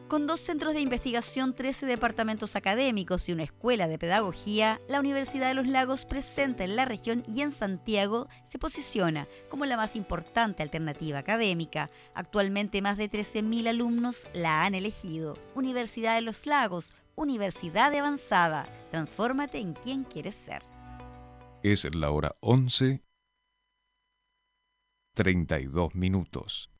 Con 2 centros de investigación, 13 departamentos académicos y una escuela de pedagogía, la Universidad de los Lagos, presente en la región y en Santiago, se posiciona como la más importante alternativa académica. Actualmente más de 13.000 alumnos la han elegido. Universidad de los Lagos, universidad de avanzada. Transfórmate en quien quieres ser. Es la hora 11:32.